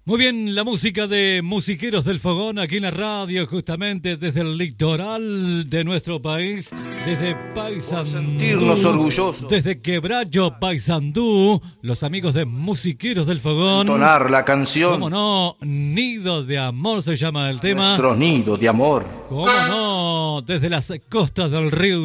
Muy bien, la música de Musiqueros del Fogón aquí en la radio, justamente desde el litoral de nuestro país, desde Paysandú, sentirnos orgullosos, desde Quebracho, Paysandú, los amigos de Musiqueros del Fogón. Entonar la canción. ¿Cómo no? Nido de Amor se llama el tema. Nuestro nido de amor. ¿Cómo no? Desde las costas del río